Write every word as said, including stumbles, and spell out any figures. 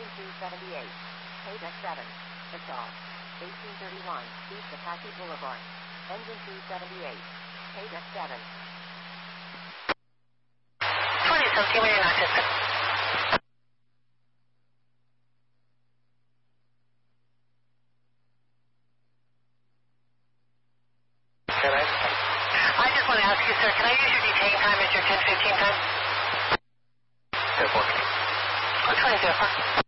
Engine two seventy-eight. K D E C seven. Vishal. eighteen thirty-one, East Apache Boulevard. Engine two seventy-eight. K D E C seven. twenty seventeen, when you're not distant. I just want to ask you, sir, can I use your detain time as your ten fifteen time? ten fourteen. Oh, twenty, zero four.